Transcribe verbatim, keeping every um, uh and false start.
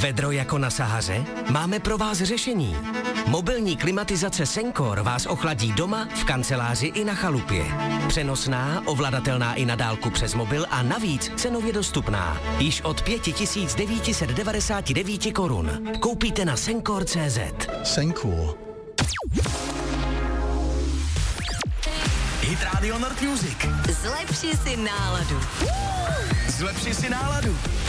Vedro jako na Sahaře? Máme pro vás řešení. Mobilní klimatizace Sencor vás ochladí doma, v kanceláři i na chalupě. Přenosná, ovladatelná i na dálku přes mobil a navíc cenově dostupná. Již od pět tisíc devět set devadesát devět korun. Koupíte na sencor tečka cé zet. Sencor. Hit Radio Nord Music. Zlepši si náladu. Zlepši si náladu.